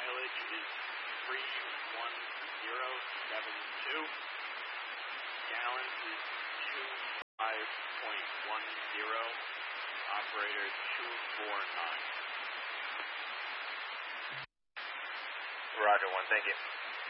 mileage is 31072. Gallons is 25.10. Operator 249. Roger, 1, thank you.